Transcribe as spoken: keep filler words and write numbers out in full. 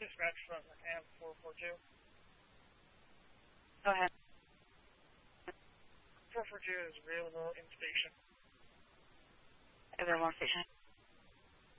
Dispatch from M four four two. Go ahead. four four two is available in station. Available in station.